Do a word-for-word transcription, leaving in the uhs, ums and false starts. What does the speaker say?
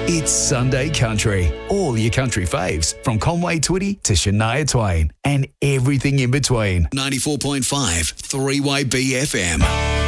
It's Sunday Country. All your country faves from Conway Twitty to Shania Twain and everything in between. ninety-four point five three Y B F M.